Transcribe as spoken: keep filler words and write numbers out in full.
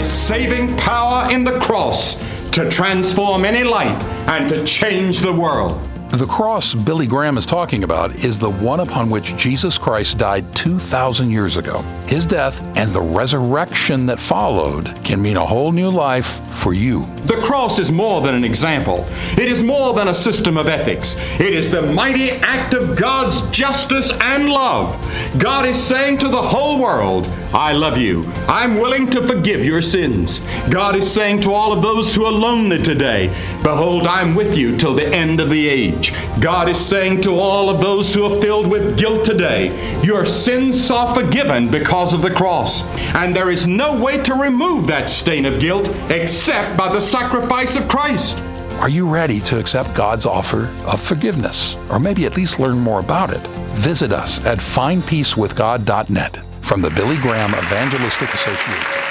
is saving power in the cross to transform any life and to change the world. The cross Billy Graham is talking about is the one upon which Jesus Christ died two thousand years ago. His death and the resurrection that followed can mean a whole new life for you. The cross is more than an example. It is more than a system of ethics. It is the mighty act of God's justice and love. God is saying to the whole world, I love you. I'm willing to forgive your sins. God is saying to all of those who are lonely today, behold, I'm with you till the end of the age. God is saying to all of those who are filled with guilt today, your sins are forgiven because of the cross. And there is no way to remove that stain of guilt except by the sacrifice of Christ. Are you ready to accept God's offer of forgiveness? Or maybe at least learn more about it? Visit us at find peace with god dot net from the Billy Graham Evangelistic Association.